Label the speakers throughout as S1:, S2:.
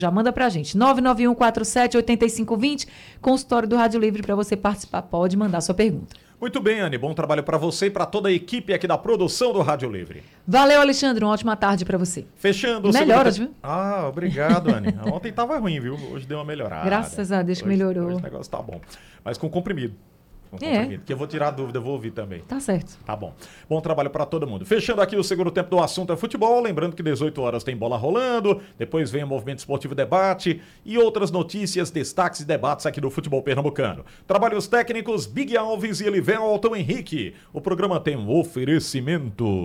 S1: Já manda pra gente, 991478520, consultório do Rádio Livre, para você participar, pode mandar sua pergunta.
S2: Muito bem, Anne, bom trabalho para você e para toda a equipe aqui da produção do Rádio Livre.
S1: Valeu, Alexandre, uma ótima tarde para você.
S2: Fechando o
S1: melhoras, viu?
S2: Obrigado, Anne. Ontem tava ruim, viu? Hoje deu uma melhorada.
S1: Graças a Deus que melhorou.
S2: Hoje o negócio tá bom, mas com comprimido. Que eu vou tirar a dúvida, eu vou ouvir também.
S1: Tá certo.
S2: Tá bom. Bom trabalho para todo mundo. Fechando aqui o segundo tempo do assunto é futebol, lembrando que 18 horas tem bola rolando, depois vem o Movimento Esportivo Debate e outras notícias, destaques e debates aqui do futebol pernambucano. Trabalhos técnicos, Big Alves e Elivelton Henrique. O programa tem um oferecimento.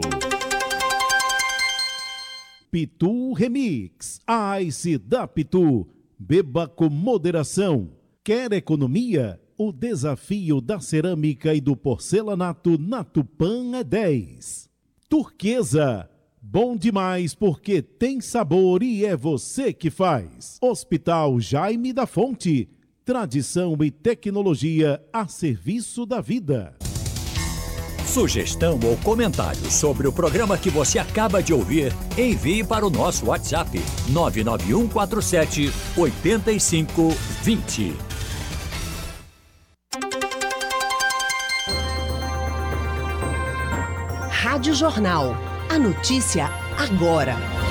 S3: Pitu Remix, a Ice da Pitu. Beba com moderação. Quer economia? O desafio da cerâmica e do porcelanato na Tupã é 10. Turquesa, bom demais porque tem sabor e é você que faz. Hospital Jaime da Fonte, tradição e tecnologia a serviço da vida.
S4: Sugestão ou comentário sobre o programa que você acaba de ouvir, envie para o nosso WhatsApp 99147-8520.
S5: Rádio Jornal. A notícia agora.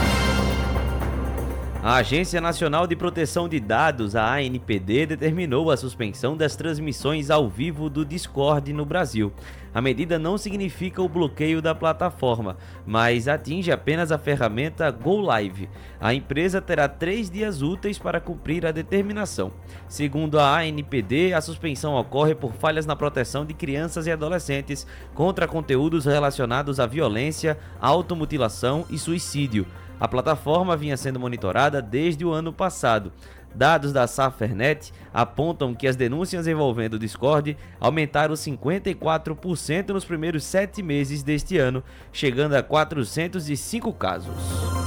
S6: A Agência Nacional de Proteção de Dados, a ANPD, determinou a suspensão das transmissões ao vivo do Discord no Brasil. A medida não significa o bloqueio da plataforma, mas atinge apenas a ferramenta Go Live. A empresa terá 3 dias úteis para cumprir a determinação. Segundo a ANPD, a suspensão ocorre por falhas na proteção de crianças e adolescentes contra conteúdos relacionados à violência, automutilação e suicídio. A plataforma vinha sendo monitorada desde o ano passado. Dados da Safernet apontam que as denúncias envolvendo o Discord aumentaram 54% nos primeiros 7 meses deste ano, chegando a 405 casos.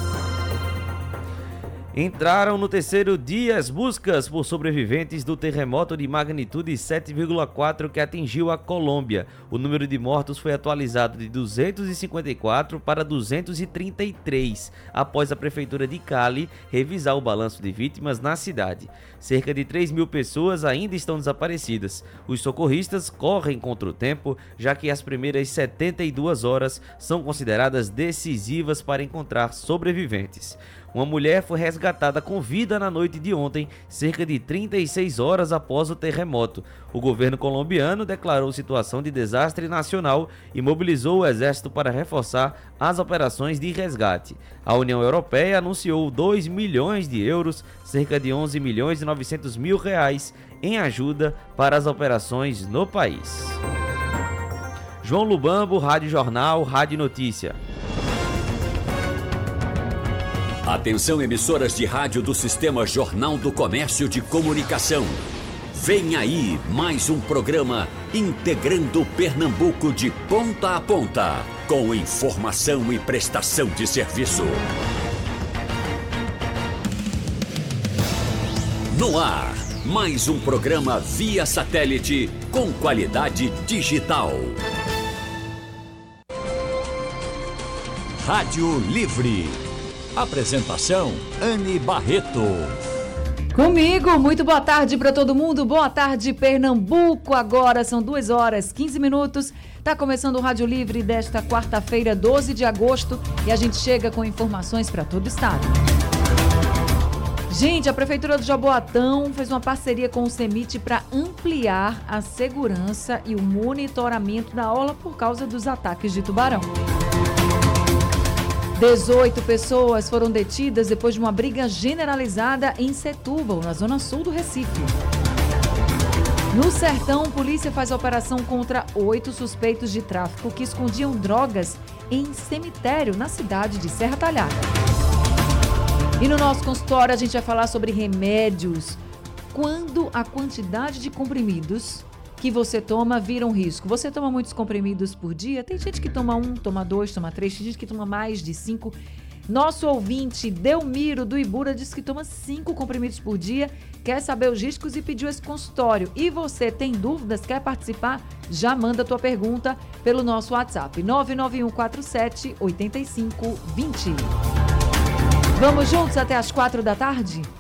S6: Entraram no terceiro dia as buscas por sobreviventes do terremoto de magnitude 7,4 que atingiu a Colômbia. O número de mortos foi atualizado de 254 para 233, após a Prefeitura de Cali revisar o balanço de vítimas na cidade. Cerca de 3.000 pessoas ainda estão desaparecidas. Os socorristas correm contra o tempo, já que as primeiras 72 horas são consideradas decisivas para encontrar sobreviventes. Uma mulher foi resgatada com vida na noite de ontem, cerca de 36 horas após o terremoto. O governo colombiano declarou situação de desastre nacional e mobilizou o exército para reforçar as operações de resgate. A União Europeia anunciou 2 milhões de euros, cerca de 11 milhões e 900 mil reais, em ajuda para as operações no país. João Lubambo, Rádio Jornal, Rádio Notícia.
S4: Atenção, emissoras de rádio do Sistema Jornal do Comércio de Comunicação. Vem aí mais um programa integrando Pernambuco de ponta a ponta, com informação e prestação de serviço. No ar, mais um programa via satélite com qualidade digital. Rádio Livre. Apresentação, Anne Barreto.
S1: Comigo, muito boa tarde para todo mundo, boa tarde Pernambuco, agora são 2 horas 15 minutos, tá começando o Rádio Livre desta quarta-feira, 12 de agosto, e a gente chega com informações para todo o estado. Gente, a Prefeitura do Jaboatão fez uma parceria com o CEMIT para ampliar a segurança e o monitoramento da orla por causa dos ataques de tubarão. 18 pessoas foram detidas depois de uma briga generalizada em Setúbal, na zona sul do Recife. No Sertão, a polícia faz operação contra 8 suspeitos de tráfico que escondiam drogas em cemitério na cidade de Serra Talhada. E no nosso consultório a gente vai falar sobre remédios. Quando a quantidade de comprimidos que você toma vira um risco. Você toma muitos comprimidos por dia? Tem gente que toma 1, toma 2, toma 3, tem gente que toma mais de 5. Nosso ouvinte, Delmiro, do Ibura, disse que toma 5 comprimidos por dia, quer saber os riscos e pediu esse consultório. E você tem dúvidas, quer participar? Já manda a tua pergunta pelo nosso WhatsApp, 99147-8520. Vamos juntos até as 4 da tarde?